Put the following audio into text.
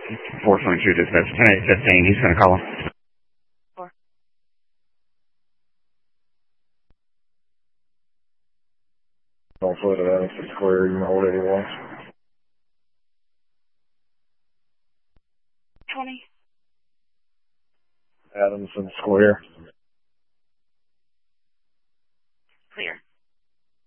422 dispatch, 10-8-15. He's going to call him. Four. Don't put it Adamson Square. You can hold it anywhere. 20. Adamson Square.